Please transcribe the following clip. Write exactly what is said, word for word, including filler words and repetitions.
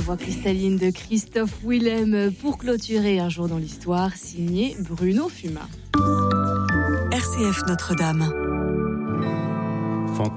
voix cristalline de Christophe Willem pour clôturer Un jour dans l'histoire, signé Bruno Fuma. R C F Notre-Dame.